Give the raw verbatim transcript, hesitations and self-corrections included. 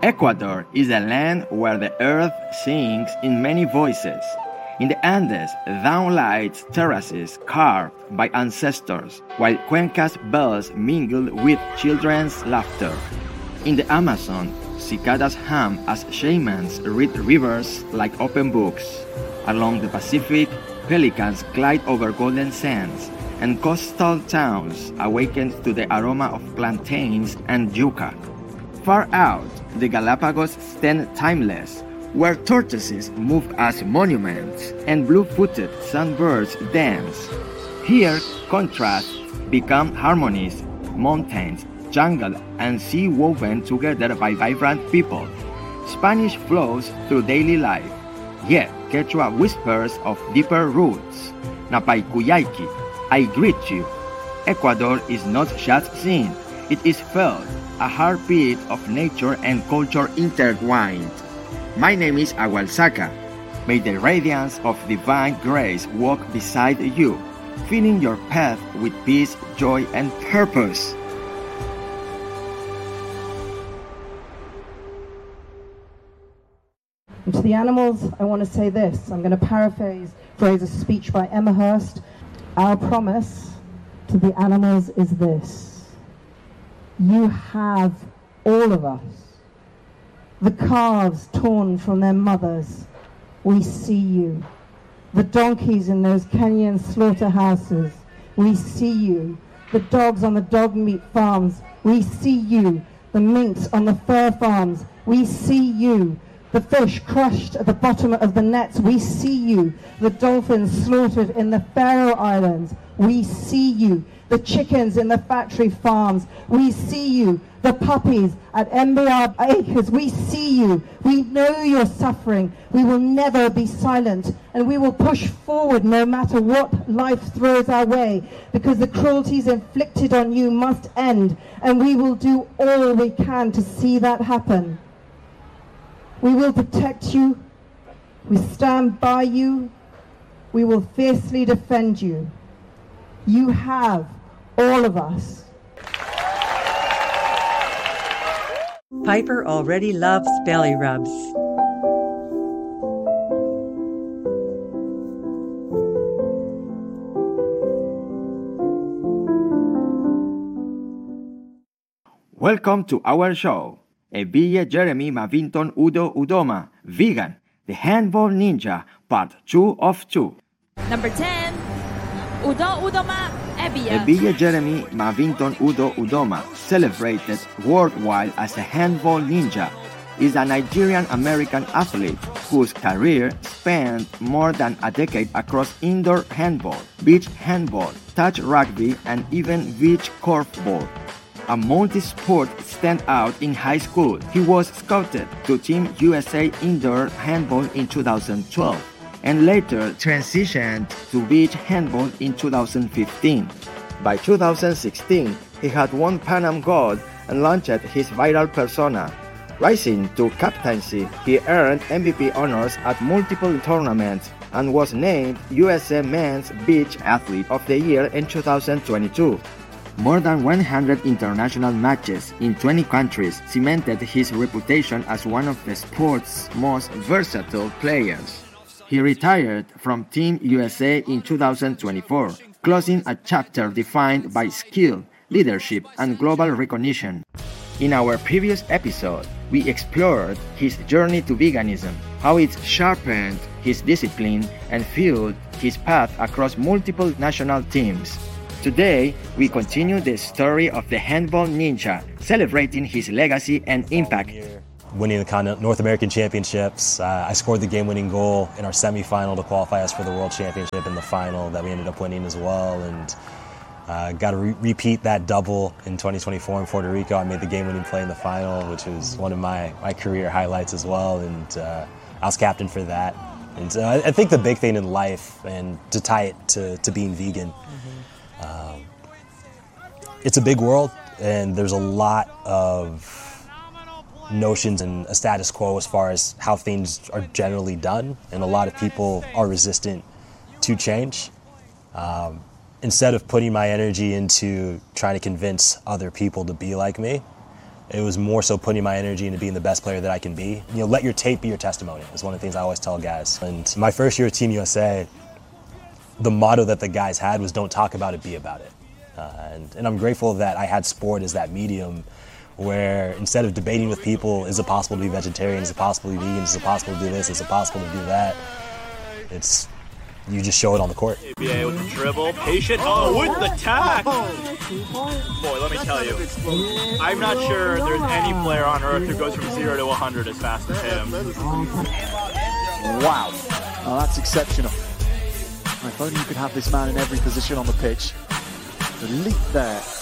Ecuador is a land where the earth sings in many voices. In the Andes, downlights terraces carved by ancestors, while Cuenca's bells mingle with children's laughter. In the Amazon, cicadas hum as shamans read rivers like open books. Along the Pacific, pelicans glide over golden sands, and coastal towns awaken to the aroma of plantains and yucca. Far out, the Galapagos stand timeless, where tortoises move as monuments and blue-footed sunbirds dance. Here, contrasts become harmonies, mountains, jungle, and sea woven together by vibrant people. Spanish flows through daily life, yet Quechua whispers of deeper roots. Napaykuyaiki, I greet you. Ecuador is not just seen, it is felt, a heartbeat of nature and culture intertwined. My name is Agualsaca. May the radiance of divine grace walk beside you, filling your path with peace, joy, and purpose. And to the animals, I want to say this. I'm going to paraphrase phrase a speech by Emma Hurst. Our promise to the animals is this. You have all of us. The calves torn from their mothers, we see you. The donkeys in those Kenyan slaughterhouses, we see you. The dogs on the dog meat farms, we see you. The minks on the fur farms, we see you. The fish crushed at the bottom of the nets, we see you. The dolphins slaughtered in the Faroe Islands, we see you. The chickens in the factory farms, we see you. The puppies at Embiar Acres, we see you. We know you're suffering. We will never be silent, and we will push forward no matter what life throws our way, because the cruelties inflicted on you must end, and we will do all we can to see that happen. We will protect you. We stand by you. We will fiercely defend you. You have all of us. Piper already loves belly rubs. Welcome to our show. Evilla Jeremy Mavinton Udo Udoma, Vegan, the Handball Ninja, Part two of two. Number ten, Udo Udoma Evilla. Evilla Jeremy Mavinton Udo Udoma, celebrated worldwide as a handball ninja, is a Nigerian-American athlete whose career spanned more than a decade across indoor handball, beach handball, touch rugby, and even beach korfball. A multi-sport standout in high school, he was scouted to Team U S A Indoor Handball in two thousand twelve and later transitioned to beach handball in two thousand fifteen. By two thousand sixteen, he had won Pan Am Gold and launched his viral persona. Rising to captaincy, he earned M V P honors at multiple tournaments and was named U S A Men's Beach Athlete of the Year in two thousand twenty-two. More than one hundred international matches in twenty countries cemented his reputation as one of the sport's most versatile players. He retired from Team U S A in two thousand twenty-four, closing a chapter defined by skill, leadership, and global recognition. In our previous episode, we explored his journey to veganism, how it sharpened his discipline and fueled his path across multiple national teams. Today, we continue the story of the handball ninja, celebrating his legacy and impact. Winning the North American Championships, uh, I scored the game-winning goal in our semifinal to qualify us for the World Championship in the final that we ended up winning as well, and uh, got to re- repeat that double in twenty twenty-four in Puerto Rico. I made the game-winning play in the final, which was one of my, my career highlights as well, and uh, I was captain for that. And uh, I think the big thing in life, and to tie it to, to being vegan, mm-hmm. um, it's a big world, and there's a lot of notions and a status quo as far as how things are generally done, and a lot of people are resistant to change. Um, instead of putting my energy into trying to convince other people to be like me, It was more so putting my energy into being the best player that I can be. You know, let your tape be your testimony is one of the things I always tell guys. And my first year at Team U S A, the motto that the guys had was don't talk about it, be about it. Uh, and, and I'm grateful that I had sport as that medium where instead of debating with people, is it possible to be vegetarian, is it possible to be vegan, is it possible to do this, is it possible to do that, it's you just show it on the court. A B A with the dribble, patient, oh, with the tack! Boy, let me tell you, I'm not sure there's any player on earth who goes from zero to one hundred as fast as him. Wow, oh, that's exceptional. If only you could have this man in every position on the pitch. The leap there